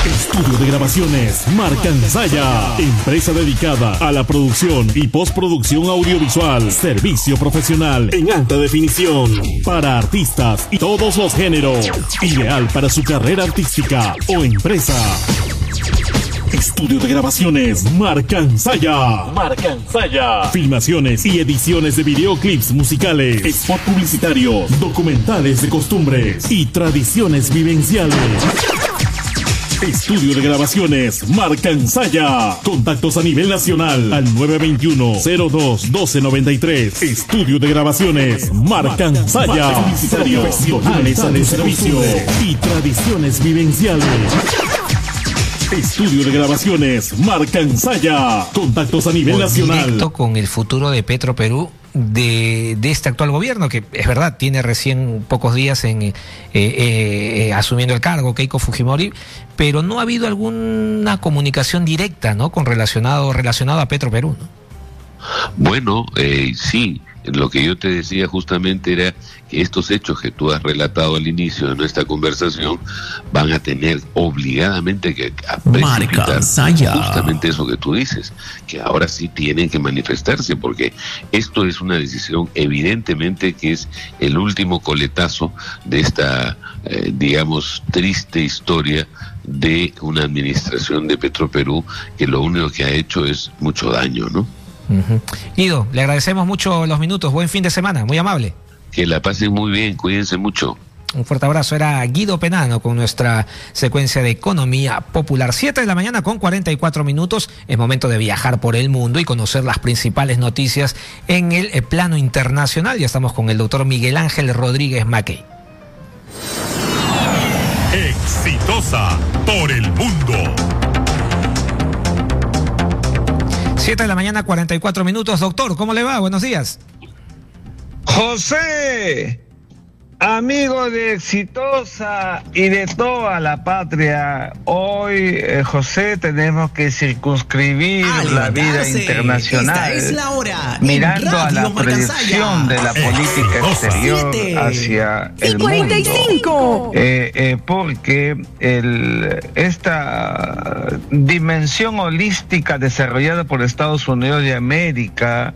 Estudio de grabaciones Marcansaya, empresa dedicada a la producción y postproducción audiovisual, servicio profesional en alta definición para artistas y todos los géneros, ideal para su carrera artística o empresa. Estudio de grabaciones Marcansaya. Filmaciones y ediciones de videoclips musicales, spot publicitarios, documentales de costumbres y tradiciones vivenciales. Estudio de grabaciones Marcansaya. Contactos a nivel nacional al 921-02-1293. Estudio de grabaciones Marcansaya. Profesionales al servicio y tradiciones vivenciales. Estudio de grabaciones Marcansaya. Contactos a nivel nacional. Directo con el futuro de Petroperú, de este actual gobierno, que es verdad, tiene recién pocos días asumiendo el cargo, Keiko Fujimori, pero no ha habido alguna comunicación directa, ¿no?, con relacionado a Petroperú, ¿no? Bueno, sí. Lo que yo te decía justamente era que estos hechos que tú has relatado al inicio de nuestra conversación van a tener obligadamente que precipitar justamente eso que tú dices, que ahora sí tienen que manifestarse, porque esto es una decisión evidentemente que es el último coletazo de esta, digamos, triste historia de una administración de Petroperú que lo único que ha hecho es mucho daño, ¿no? Guido, le agradecemos mucho los minutos, buen fin de semana, muy amable. Que la pasen muy bien, cuídense mucho. Un fuerte abrazo, era Guido Penano con nuestra secuencia de Economía Popular. 7 de la mañana con 44 minutos, es momento de viajar por el mundo y conocer las principales noticias en el plano internacional. Ya estamos con el doctor Miguel Ángel Rodríguez Mackey. Exitosa por el mundo. 7 de la mañana, 44 minutos. Doctor, ¿cómo le va? Buenos días. José, amigo de Exitosa y de toda la patria, hoy, José, tenemos que circunscribir la vida internacional. Esta es la hora. Mirando a la proyección de la política exterior hacia el mundo. Porque esta dimensión holística desarrollada por Estados Unidos de América,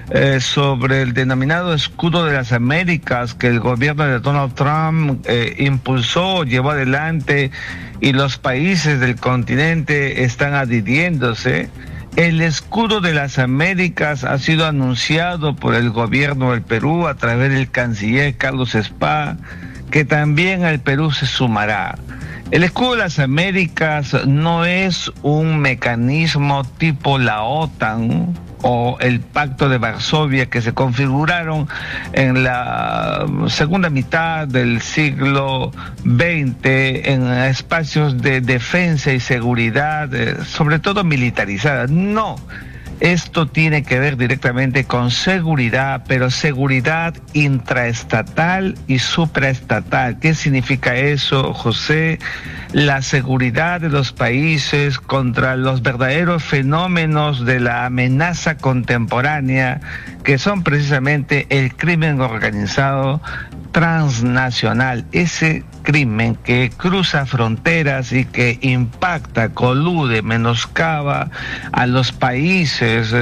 sobre el denominado escudo de las Américas que el gobierno de Donald Trump impulsó, llevó adelante, y los países del continente están adhiriéndose. El escudo de las Américas ha sido anunciado por el gobierno del Perú a través del canciller Carlos Spa, que también el Perú se sumará. El escudo de las Américas no es un mecanismo tipo la OTAN o el Pacto de Varsovia que se configuraron en la segunda mitad del siglo XX en espacios de defensa y seguridad, sobre todo militarizada. No. Esto tiene que ver directamente con seguridad, pero seguridad intraestatal y supraestatal. ¿Qué significa eso, José? La seguridad de los países contra los verdaderos fenómenos de la amenaza contemporánea, que son precisamente el crimen organizado transnacional, ese crimen que cruza fronteras y que impacta, colude, menoscaba a los países,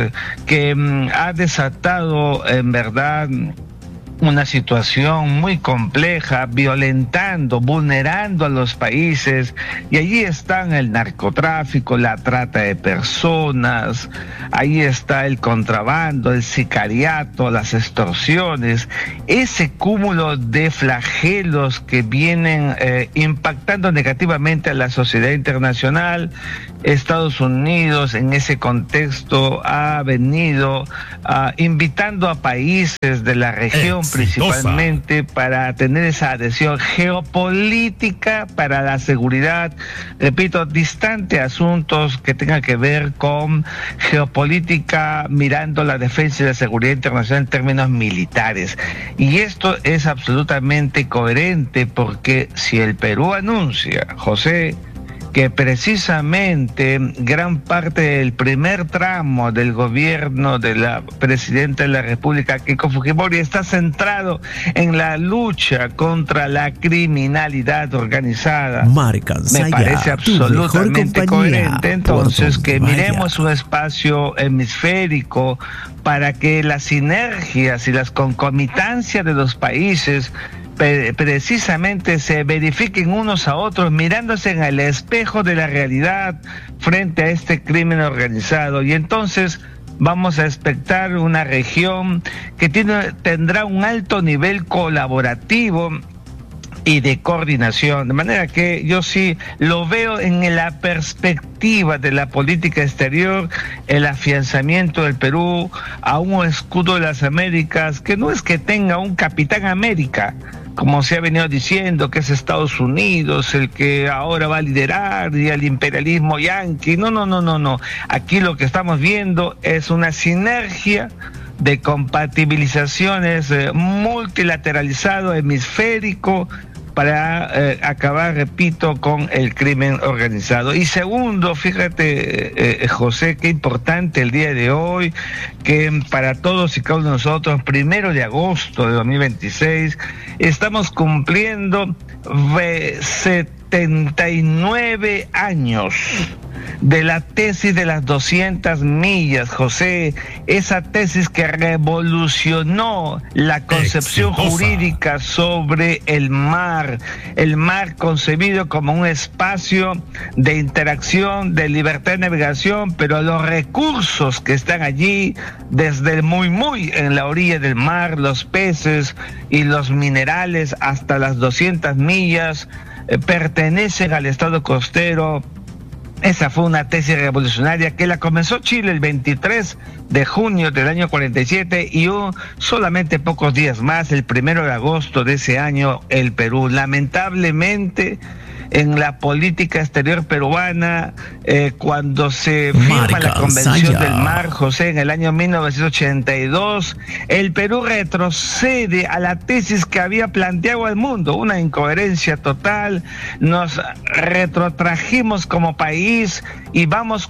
que ha desatado en verdad una situación muy compleja, violentando, vulnerando a los países, y allí están el narcotráfico, la trata de personas, ahí está el contrabando, el sicariato, las extorsiones, ese cúmulo de flagelos que vienen impactando negativamente a la sociedad internacional. Estados Unidos en ese contexto ha venido invitando a países de la región principalmente para tener esa adhesión geopolítica para la seguridad, repito, distante a asuntos que tengan que ver con geopolítica, mirando la defensa y la seguridad internacional en términos militares. Y esto es absolutamente coherente, porque si el Perú anuncia, José, que precisamente gran parte del primer tramo del gobierno de la presidenta de la República, Keiko Fujimori, está centrado en la lucha contra la criminalidad organizada. Me parece absolutamente coherente entonces que miremos un espacio hemisférico para que las sinergias y las concomitancias de los países precisamente se verifiquen unos a otros, mirándose en el espejo de la realidad frente a este crimen organizado. Y entonces vamos a expectar una región que tendrá un alto nivel colaborativo y de coordinación, de manera que yo sí lo veo en la perspectiva de la política exterior, el afianzamiento del Perú a un escudo de las Américas, que no es que tenga un Capitán América, como se ha venido diciendo, que es Estados Unidos el que ahora va a liderar, y el imperialismo yanqui. No. Aquí lo que estamos viendo es una sinergia de compatibilizaciones multilateralizado, hemisférico, para acabar, repito, con el crimen organizado. Y segundo, fíjate, José, qué importante el día de hoy, que para todos y cada uno de nosotros, 1 de agosto de 2026, estamos cumpliendo 79 años de la tesis de las 200 millas, José, esa tesis que revolucionó la concepción jurídica sobre el mar concebido como un espacio de interacción, de libertad de navegación, pero los recursos que están allí, desde el muy en la orilla del mar, los peces y los minerales, hasta las 200 millas, pertenecen al Estado costero. Esa fue una tesis revolucionaria que la comenzó Chile el 23 de junio del año 47 y solamente pocos días más, el 1 de agosto de ese año, el Perú. Lamentablemente, en la política exterior peruana, cuando se firma la Convención del Mar, José, en el año 1982, el Perú retrocede a la tesis que había planteado al mundo, una incoherencia total. Nos retrotrajimos como país y vamos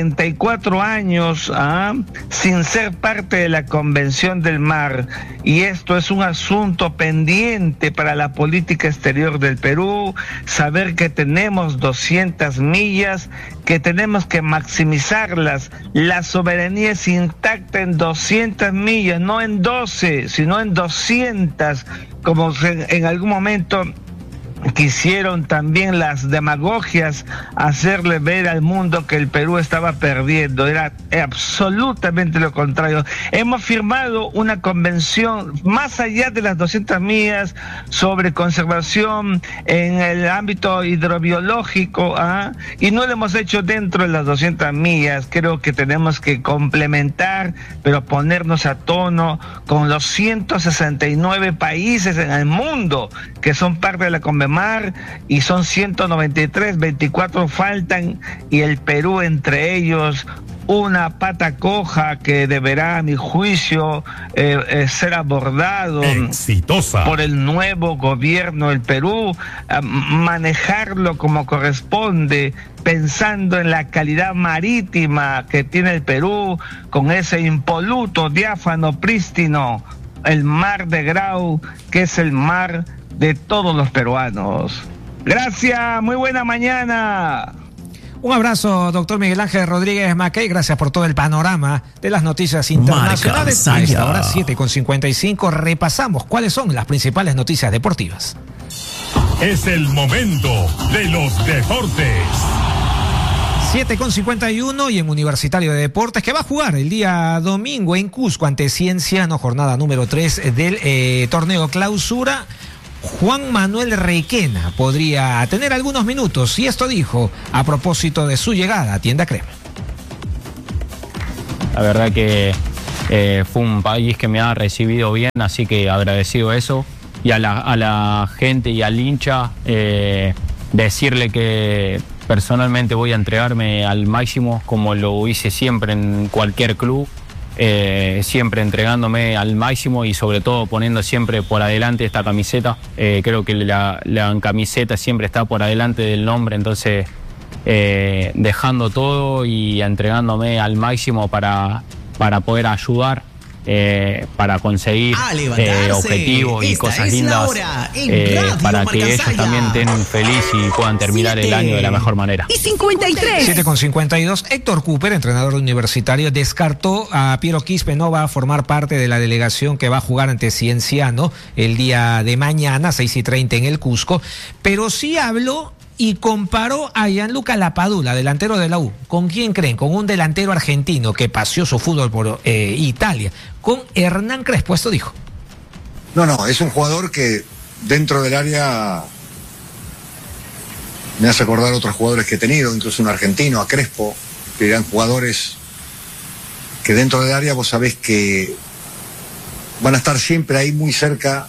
44 años sin ser parte de la Convención del Mar, y esto es un asunto pendiente para la política exterior del Perú, saber que tenemos 200 millas, que tenemos que maximizarlas. La soberanía es intacta en 200 millas, no en 12, sino en 200, como en algún momento quisieron también las demagogias hacerle ver al mundo que el Perú estaba perdiendo. Era absolutamente lo contrario. Hemos firmado una convención más allá de las 200 millas sobre conservación en el ámbito hidrobiológico, y no lo hemos hecho dentro de las 200 millas. Creo que tenemos que complementar, pero ponernos a tono con los 169 países en el mundo que son parte de la Convención, y son 193, 24 faltan, y el Perú entre ellos, una pata coja que deberá, a mi juicio, ser abordado por el nuevo gobierno del Perú, manejarlo como corresponde, pensando en la calidad marítima que tiene el Perú, con ese impoluto, diáfano, prístino, el mar de Grau, que es el mar de todos los peruanos. Gracias, muy buena mañana. Un abrazo, doctor Miguel Ángel Rodríguez Mackey. Gracias por todo el panorama de las noticias internacionales. A esta hora 7:55 repasamos cuáles son las principales noticias deportivas. Es el momento de los deportes. 7:51 y en Universitario de Deportes, que va a jugar el día domingo en Cusco ante Cienciano, jornada número 3 del torneo Clausura. Juan Manuel Requena podría tener algunos minutos, y esto dijo a propósito de su llegada a Tienda Crema. La verdad que fue un país que me ha recibido bien, así que agradecido eso. Y a la gente y al hincha, decirle que personalmente voy a entregarme al máximo, como lo hice siempre en cualquier club. Siempre entregándome al máximo y sobre todo poniendo siempre por adelante esta camiseta. Creo que la camiseta siempre está por adelante del nombre, entonces dejando todo y entregándome al máximo para poder ayudar, para conseguir objetivos y cosas lindas, para que ellos también estén felices y puedan terminar el año de la mejor manera. Y 53. 7:52. Héctor Cooper, entrenador universitario, descartó a Piero Quispe, no va a formar parte de la delegación que va a jugar ante Cienciano el día de mañana, 6:30 en el Cusco, pero sí habló y comparó a Gianluca Lapadula, delantero de la U. ¿Con quién creen? Con un delantero argentino que paseó su fútbol por Italia. Con Hernán Crespo, esto dijo. No, es un jugador que dentro del área me hace acordar a otros jugadores que he tenido, incluso un argentino, a Crespo, que eran jugadores que dentro del área vos sabés que van a estar siempre ahí muy cerca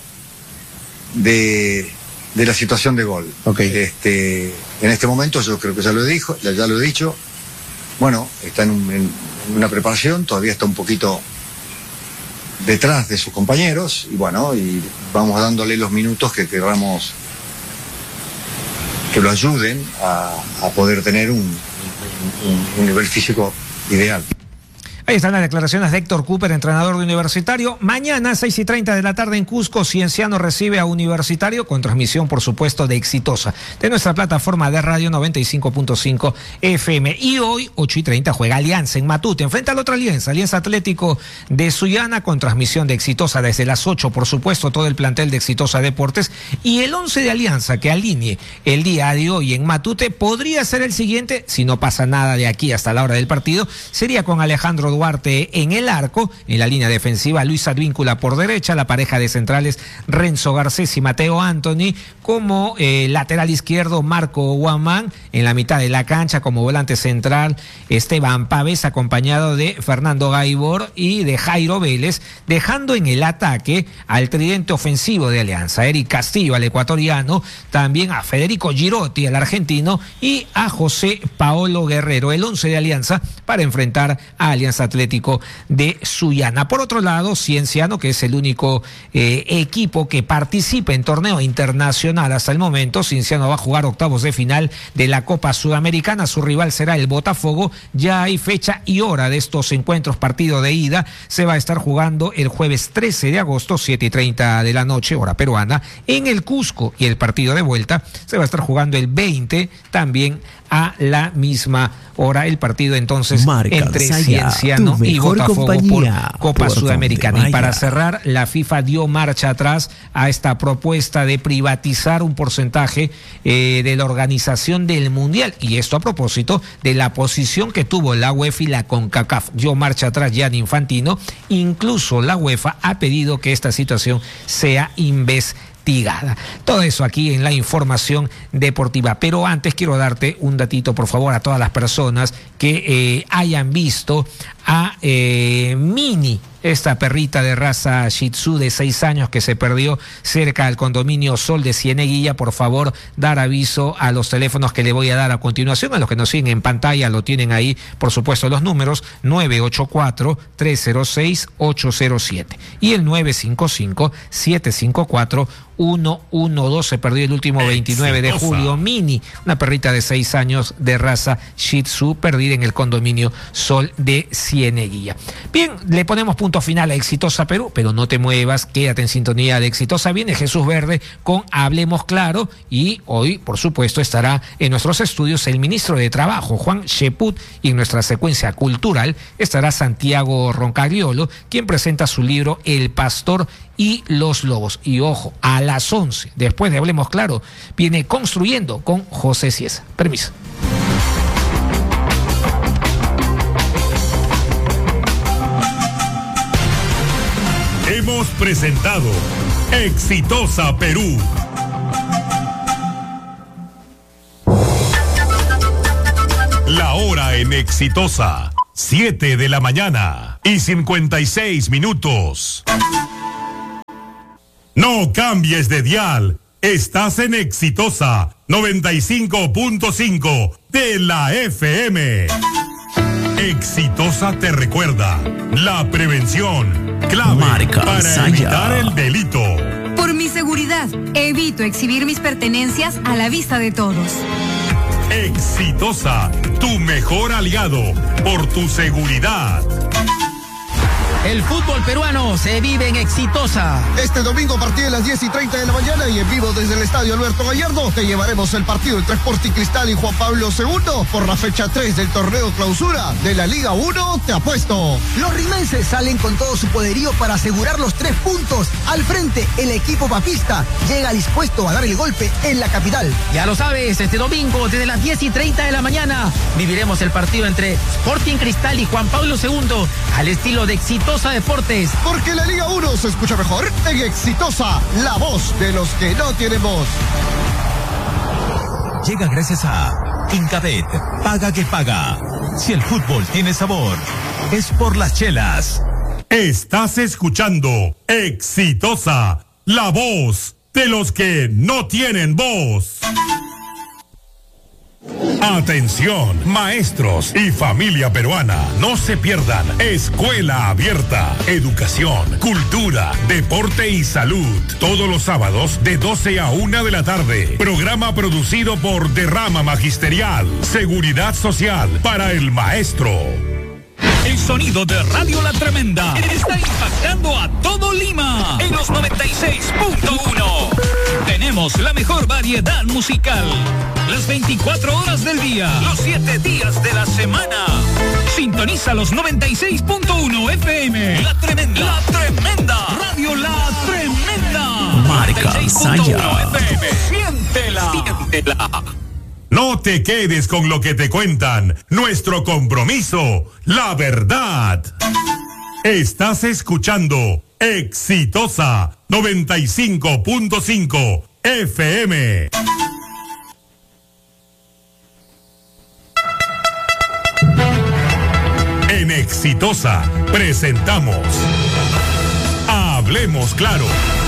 de la situación de gol. Okay. En este momento yo creo que ya lo he dicho. Bueno, está en una preparación, todavía está un poquito detrás de sus compañeros y bueno, y vamos dándole los minutos que queramos que lo ayuden a poder tener un nivel físico ideal. Ahí están las declaraciones de Héctor Cooper, entrenador de Universitario. Mañana, 6:30 de la tarde en Cusco, Cienciano recibe a Universitario, con transmisión, por supuesto, de Exitosa, de nuestra plataforma de radio 95.5 FM. Y hoy, 8:30, juega Alianza en Matute. Enfrenta a la otra Alianza Atlético de Sullana, con transmisión de Exitosa desde las 8, por supuesto, todo el plantel de Exitosa Deportes. Y el 11 de Alianza que alinee el día de hoy en Matute podría ser el siguiente, si no pasa nada de aquí hasta la hora del partido, sería con Alejandro Duarte en el arco, en la línea defensiva Luis Advíncula por derecha, la pareja de centrales Renzo Garcés y Mateo Anthony, como lateral izquierdo Marco Guamán, en la mitad de la cancha como volante central Esteban Pávez, acompañado de Fernando Gaibor y de Jairo Vélez, dejando en el ataque al tridente ofensivo de Alianza, Eric Castillo, al ecuatoriano, también a Federico Girotti, al argentino, y a José Paolo Guerrero, el 11 de Alianza, para enfrentar a Alianza Atlético de Sullana. Por otro lado, Cienciano, que es el único equipo que participa en torneo internacional hasta el momento. Cienciano va a jugar octavos de final de la Copa Sudamericana. Su rival será el Botafogo. Ya hay fecha y hora de estos encuentros. Partido de ida se va a estar jugando el jueves 13 de agosto, 7:30 de la noche, hora peruana, en el Cusco. Y el partido de vuelta se va a estar jugando el 20, también a la misma hora. El partido entonces entre Cienciano y Botafogo por Copa Sudamericana. Y para cerrar, la FIFA dio marcha atrás a esta propuesta de privatizar un porcentaje de la organización del Mundial. Y esto a propósito de la posición que tuvo la UEFA y la CONCACAF. Dio marcha atrás Gianni Infantino. Incluso la UEFA ha pedido que esta situación sea investigada. Todo eso aquí en la información deportiva. Pero antes quiero darte un datito, por favor, a todas las personas que hayan visto a Mini, esta perrita de raza Shih Tzu de 6 años que se perdió cerca del condominio Sol de Cieneguilla. Por favor, dar aviso a los teléfonos que le voy a dar a continuación. A los que nos siguen en pantalla lo tienen ahí, por supuesto, los números 984-306-807 y el 955-754-112. Se perdió el último 29 de julio. Mini, una perrita de 6 años de raza Shih Tzu, perdida en el condominio Sol de Cieneguilla. Bien, le ponemos punto final a Exitosa Perú, pero no te muevas, quédate en sintonía de Exitosa. Viene Jesús Verde con Hablemos Claro, y hoy, por supuesto, estará en nuestros estudios el ministro de Trabajo, Juan Sheput, y en nuestra secuencia cultural estará Santiago Roncagliolo, quien presenta su libro El Pastor y los Lobos. Y ojo, a las 11, después de Hablemos Claro, viene Construyendo con José Ciesa. Permiso. Hemos presentado Exitosa Perú. La hora en Exitosa, 7 de la mañana y 56 minutos. No cambies de dial, estás en Exitosa 95.5 de la FM. Exitosa te recuerda, la prevención, clave para evitar el delito. Por mi seguridad, evito exhibir mis pertenencias a la vista de todos. Exitosa, tu mejor aliado por tu seguridad. El fútbol peruano se vive en Exitosa. Este domingo a partir de las 10:30 de la mañana y en vivo desde el Estadio Alberto Gallardo te llevaremos el partido entre Sporting Cristal y Juan Pablo II por la fecha 3 del torneo clausura de la Liga 1, te apuesto. Los rimenses salen con todo su poderío para asegurar los 3 puntos. Al frente, el equipo papista llega dispuesto a dar el golpe en la capital. Ya lo sabes, este domingo desde las 10:30 de la mañana viviremos el partido entre Sporting Cristal y Juan Pablo II al estilo de Exitosa Deportes. Porque la Liga 1 se escucha mejor en Exitosa, la voz de los que no tienen voz. Llega gracias a Incabet, paga que paga. Si el fútbol tiene sabor, es por las chelas. Estás escuchando Exitosa, la voz de los que no tienen voz. Atención, maestros y familia peruana, no se pierdan Escuela Abierta, educación, cultura, deporte y salud, todos los sábados de 12 a 1 de la tarde. Programa producido por Derrama Magisterial, Seguridad Social para el maestro. El sonido de Radio La Tremenda está impactando a todo Lima en los 96.1. Tenemos la mejor variedad musical, las 24 horas del día, los 7 días de la semana. Sintoniza los 96.1 FM. La Tremenda, La Tremenda, Radio La Tremenda. Marca 96.1 FM. Siéntela, siéntela. No te quedes con lo que te cuentan. Nuestro compromiso, la verdad. Estás escuchando Exitosa 95.5 FM. En Exitosa presentamos Hablemos Claro.